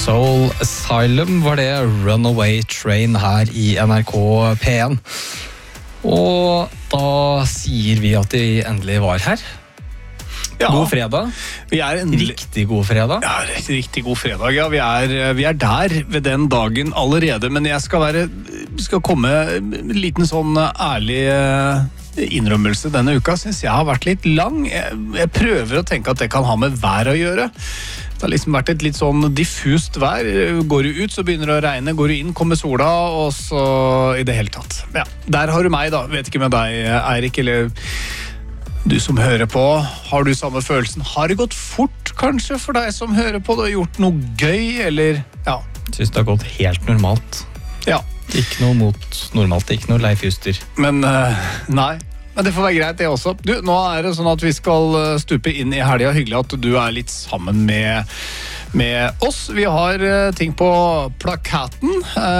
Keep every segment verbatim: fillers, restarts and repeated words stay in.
Soul Asylum var det, Runaway Train her i N R K P en. Og da sier vi at de endelig var her. Ja, god fredag. Vi er en riktig god fredag. Ja, riktig god fredag. Ja, vi er, vi er der ved den dagen allerede, men jeg skal være skal komme en liten sånn ærlig innrømmelse denne uka. Synes jeg har vært litt lang. Jeg, jeg prøver å tenke at det kan ha med vær å gjøre. Det har liksom vært et litt sånn diffust vær. Går du ut, så begynner det å regne. Går du inn, kommer sola, og så i det hele tatt. Ja, der har du meg da. Vet ikke med deg, Eirik, eller du som hører på. Har du samme følelsen? Har det gått fort, kanskje, for deg som hører på? Du har gjort noe gøy, eller ja? Jeg synes det har gått helt normalt. Ja. Ikke noe mot normalt, ikke noe Leif Juster. Men uh, nei. Men det får være greit, det også. Du, nå er det sånn at vi skal stupe inn i helga. Hyggelig at du er litt sammen med, med oss. Vi har uh, ting på plakaten.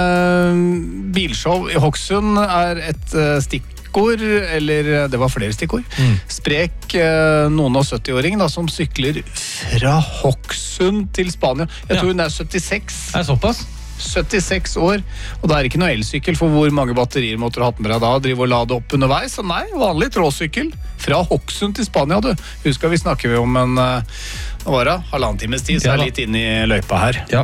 Uh, bilshow i Hokksund er et uh, stikkord, eller det var flere stikkord. Mm. Sprek uh, noen og sytti-åring da, som sykler fra Hokksund til Spania. Jeg ja. tror hun er syttiseks. Er det såpass? syttiseks år, og det er ikke noe elsykkel, for hvor mange batterier måtte du hatt med deg da, drive og lade opp underveis, så nei, vanlig tråsykkel fra Hokksund til Spania, du. Husker vi snakker om en, nå var det, halvannen times tid, så er jeg litt inne i løypa her. Ja,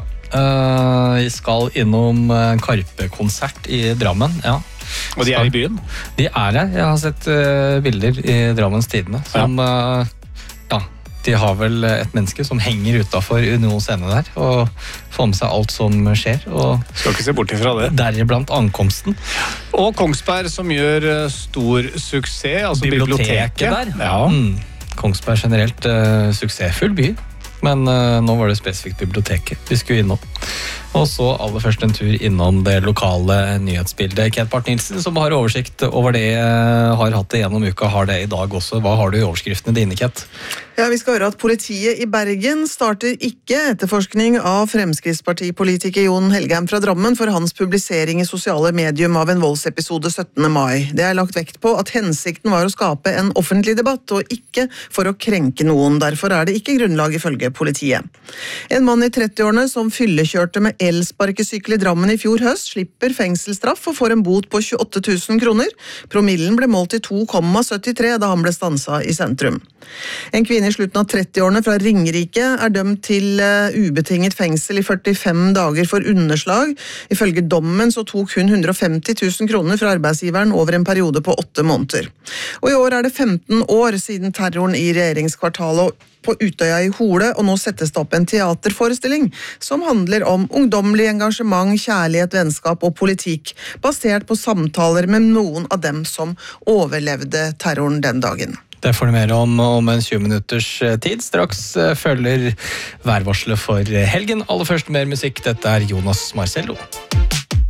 uh, vi skal innom en Karpe-konsert i Drammen, ja. Og de er i byen? De er her, jeg har sett uh, bilder i Drammens Tidende, som, ja. Uh, ja, de har vel et menneske som henger utenfor Union scene der, og får med seg alt som skjer. Og skal ikke se bort ifra det. Deriblant ankomsten. Og Kongsberg som gjør stor suksess, altså biblioteket. biblioteket der. Ja. Mm. Kongsberg generelt uh, suksessfull by, men uh, nå var det spesifikt biblioteket vi skulle innom. Og så aller først en tur innom det lokale nyhetsbildet. Kent Barth Nilsen, som har oversikt over det, har hatt det gjennom uka, har det i dag også. Hva har du i overskriftene dine, Kent? Ja, vi skal høre at politiet i Bergen starter ikke etterforskning av Fremskrittspartipolitiker Jon Helgheim fra Drammen for hans publisering i sosiale medium av en voldsepisode syttende mai. Det er lagt vekt på at hensikten var å skape en offentlig debatt, og ikke for å krenke noen. Derfor er det ikke grunnlag ifølge politiet. En mann i trettiårene som fyllekjørte med elsparkesykkel i Drammen i fjor høst slipper fengselsstraff og får en bot på tjueåtte tusen kroner. Promillen ble målt til to komma syttitre da han ble stanset i sentrum. En kvinne i slutten av trettiårene fra Ringerike er dømt til ubetinget fengsel i førtifem dager for underslag. Ifølge dommen så tok hun hundre og femti tusen kroner fra arbeidsgiveren over en periode på åtte måneder. Og i år er det femten år siden terroren i regjeringskvartalet på Utøya i Hole, og nå settes det opp en teaterforestilling som handler om ungdommelig engasjement, kjærlighet, vennskap og politikk, basert på samtaler med noen av dem som overlevde terroren den dagen. Det får du mer om om en tjue minutters tid. Straks følger værvarselet for helgen. Aller først mer musikk. Dette er Jonas Marcello.